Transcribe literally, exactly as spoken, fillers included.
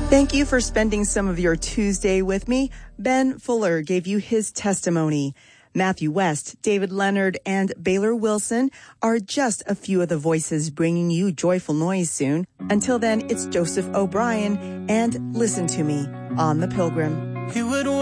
Thank you for spending some of your Tuesday with me. Ben Fuller gave you his testimony. Matthew West, David Leonard, and Baylor Wilson are just a few of the voices bringing you joyful noise soon. Until then, it's Joseph O'Brien and Listen to Me on The Pilgrim. He would